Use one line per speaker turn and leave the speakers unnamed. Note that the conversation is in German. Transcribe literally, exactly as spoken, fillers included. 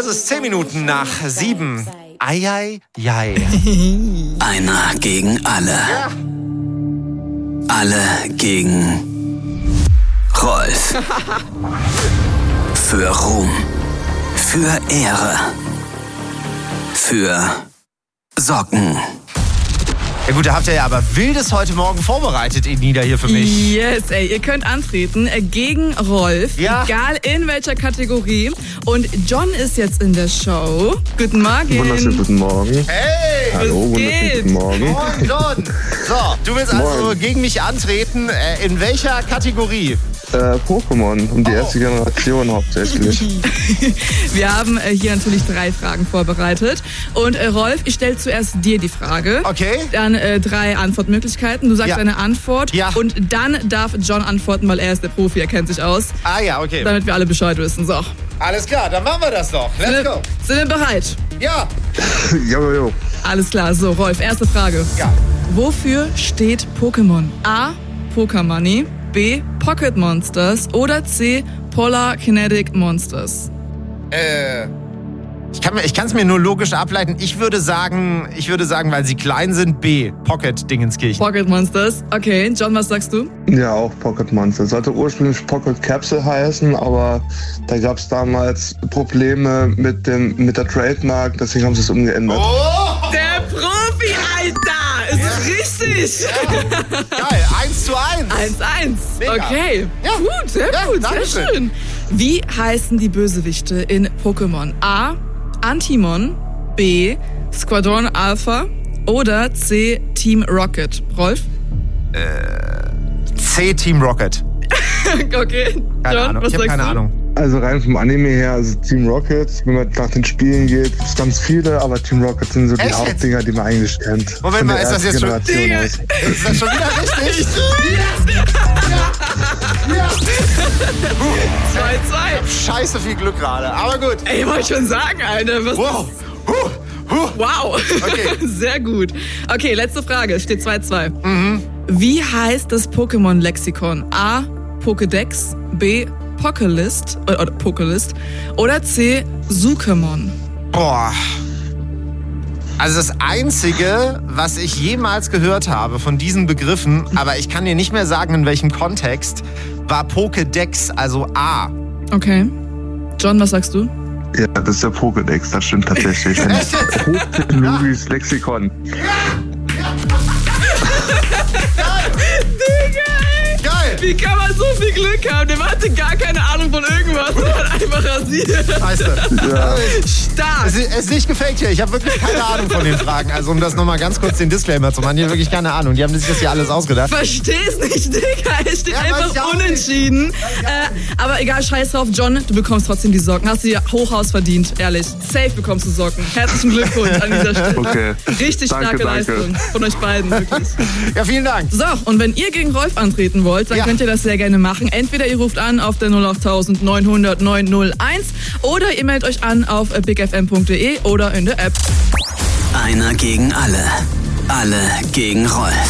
Also es ist zehn Minuten nach sieben. Eieiei.
Einer gegen alle.
Ja.
Alle gegen Rolf. Für Ruhm. Für Ehre. Für Socken.
Ja gut, da habt ihr ja aber Wildes heute Morgen vorbereitet, ihr Nieder hier für mich.
Yes, ey, ihr könnt antreten äh, gegen Rolf,
Ja.
egal in welcher Kategorie. Und John ist jetzt in der Show. Guten Morgen.
Wunderschönen guten Morgen.
Hey!
Hallo,
was
wunderschönen
geht?
guten Morgen.
Moin, John. So, du willst also
Moin.
gegen mich antreten. Äh, in welcher Kategorie?
Äh, Pokémon, um die
Oh.
erste Generation hauptsächlich.
Wir haben äh, hier natürlich drei Fragen vorbereitet. Und äh, Rolf, ich stelle zuerst dir die Frage.
Okay.
Dann äh, drei Antwortmöglichkeiten. Du sagst
Ja.
deine Antwort.
Ja.
Und dann darf John antworten, weil er ist der Profi, er kennt sich aus.
Ah ja, okay.
Damit wir alle Bescheid wissen. So.
Alles klar, dann machen wir das doch. Let's
Sind
go.
wir, sind wir bereit?
Ja.
jo, jo.
Alles klar. So, Rolf, erste Frage.
Ja.
Wofür steht Pokémon? A. Pokémoney, B. Pocket Monsters oder C. Polar Kinetic Monsters?
Äh, ich kann mir, ich kann es mir nur logisch ableiten. Ich würde sagen, ich würde sagen, weil sie klein sind, B. Pocket Dingenskirchen.
Pocket Monsters. Okay, John, was sagst du?
Ja, auch Pocket Monster. Sollte ursprünglich Pocket Capsule heißen, aber da gab es damals Probleme mit, dem, mit der Trademark, deswegen haben sie es umgeändert.
Oh!
Der Profi, Alter! Ist
Ja.
richtig!
Geil, eins zu eins.
eins eins.
Mega.
Okay.
Ja.
Gut, sehr
Ja,
gut,
danke
sehr
schön.
schön. Wie heißen die Bösewichte in Pokémon? A. Antimon, B. Squadron Alpha oder C. Team Rocket? Rolf?
C Team Rocket.
Okay.
Keine
John,
Ahnung.
was
Ich habe
sagst
keine
du?
Ahnung.
Also rein vom Anime her, also Team Rocket, wenn man nach den Spielen geht, gibt es ganz viele, aber Team Rocket sind so die
Echt?
Hauptdinger, die man eigentlich kennt.
Moment
Von
mal,
der
ist das
ersten
jetzt schon-
Generation
Digga.
aus.
Ist das schon wieder richtig?
zwei zwei.
Scheiße viel Glück gerade. Aber gut.
Ey, wollte ich schon sagen, Alter. Was
Wow. Huh. Huh.
Wow.
Okay.
Sehr gut. Okay, letzte Frage. Steht zwei zwei. Mhm. Wie heißt das Pokémon-Lexikon? A. Pokédex, B. Pokélist äh, oder Pokélist oder C. Suchemon?
Boah. Also das Einzige, was ich jemals gehört habe von diesen Begriffen, aber ich kann dir nicht mehr sagen, in welchem Kontext, war Pokédex, also A.
Okay. John, was sagst du?
Ja, das ist der Pokédex, das stimmt tatsächlich. Ein
Echt jetzt?
hochtechnologisches Lexikon.
Digga, ey!
Geil!
Wie kann man so viel Glück haben? Der hatte gar keine Ahnung von irgendwas und hat einfach rasiert.
Scheiße.
Ja.
Stark!
Es ist, es ist nicht gefaked hier. Ich habe wirklich keine Ahnung von den Fragen. Also um das nochmal ganz kurz den Disclaimer zu machen. Ich habe wirklich keine Ahnung. Die haben sich das hier alles ausgedacht.
Versteh's nicht, Digga. Es steht
Ja, weiß
einfach
ich auch
unentschieden. Äh, aber egal, scheiß drauf, John, du bekommst trotzdem die Socken. Hast du dir Hochhaus verdient, ehrlich. Safe bekommst du Socken. Herzlichen Glückwunsch an dieser Stelle.
Okay.
Richtig
Danke,
starke
danke.
Leistung von euch beiden, wirklich.
Ja, vielen Dank.
So, und wenn ihr gegen Rolf antreten wollt, dann
Ja.
könnt ihr das sehr gerne machen. Entweder ihr ruft an auf der null acht neun null null neun null eins oder ihr meldet euch an auf big f m punkt d e oder in der App.
Einer gegen alle. Alle gegen Rolf.